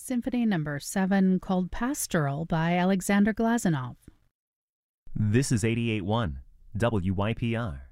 Symphony Number 7 called Pastoral by Alexander Glazunov. This is 88.1 WYPR.